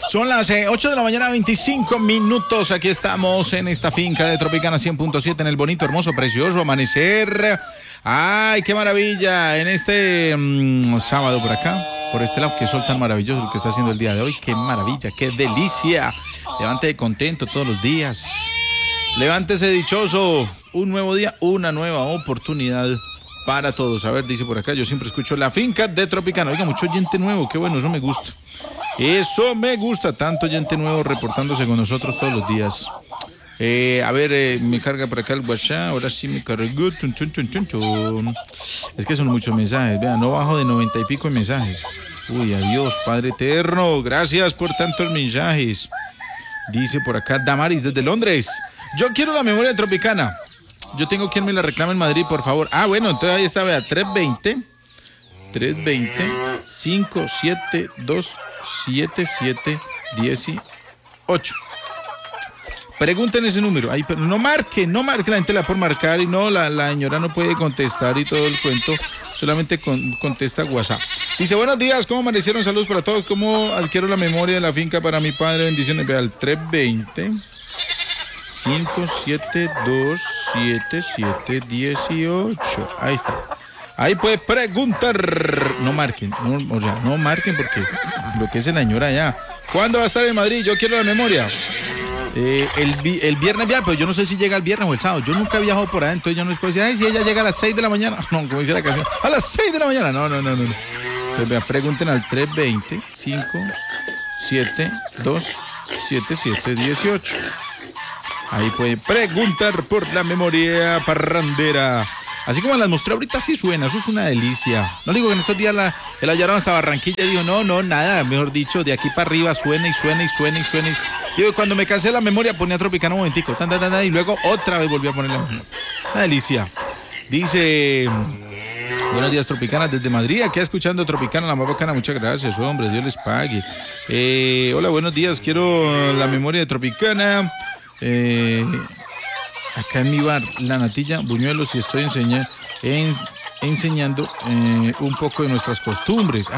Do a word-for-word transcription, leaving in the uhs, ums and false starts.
Son las eh, ocho de la mañana, veinticinco minutos. Aquí estamos en esta finca de Tropicana cien punto siete en el bonito, hermoso, precioso amanecer. ¡Ay, qué maravilla! En este mmm, sábado por acá, por este lado, qué sol tan maravilloso el que está haciendo el día de hoy. ¡Qué maravilla! ¡Qué delicia! Levántese contento todos los días. Levántese dichoso. Un nuevo día, una nueva oportunidad para todos. A ver, dice por acá, yo siempre escucho la finca de Tropicana. Oiga, mucho oyente nuevo, qué bueno, eso me gusta. Eso me gusta, tanto oyente nuevo reportándose con nosotros todos los días. Eh, a ver, eh, me carga por acá el WhatsApp, ahora sí me cargó. Chun, chun, chun, chun, chun. Es que son muchos mensajes, vean, no bajo de noventa y pico de mensajes. Uy, adiós, Padre Eterno, gracias por tantos mensajes. Dice por acá Damaris desde Londres, yo quiero la memoria de Tropicana. Yo tengo quien me la reclame en Madrid, por favor. Ah, bueno, entonces ahí está, vea, tres veinte, cinco siete dos, siete siete dieciocho. Pregunten ese número. Ahí, pero no marque, no marque, la gente la por marcar y no, la, la señora no puede contestar y todo el cuento, solamente con, contesta WhatsApp. Dice, buenos días, ¿cómo amanecieron? Saludos para todos. ¿Cómo adquiero la memoria de la finca para mi padre? Bendiciones. Vea, al tres veinte, cinco siete dos, siete siete dieciocho. Ahí está. Ahí puede preguntar. No marquen, no, o sea, no marquen porque lo que es la señora ya. ¿Cuándo va a estar en Madrid? Yo quiero la memoria. Eh, el, el viernes viaja, pero yo no sé si llega el viernes o el sábado. Yo nunca he viajado por ahí, entonces yo no les puedo decir, ay, si ella llega a las seis de la mañana. No, como dice la canción, a las seis de la mañana. No, no, no, no. Entonces, vea, pregunten al tres veinte, cinco siete dos, siete siete dieciocho. Ahí pueden preguntar por la memoria parrandera. Así como las mostré ahorita, sí suena, eso es una delicia. No digo que en estos días la, la llevaron hasta Barranquilla y digo, no, no, nada, mejor dicho, de aquí para arriba suena y suena y suena y suena. Y... Digo, cuando me cansé la memoria ponía Tropicana un momentico, tan, tan, tan, tan, y luego otra vez volví a poner la memoria. Una delicia. Dice, buenos días Tropicana desde Madrid, aquí escuchando Tropicana, la más bacana, muchas gracias, hombre, Dios les pague. Eh, hola, buenos días, quiero la memoria de Tropicana. Eh... Acá en mi bar, La Natilla, Buñuelos, y estoy enseña, en, enseñando eh, un poco de nuestras costumbres.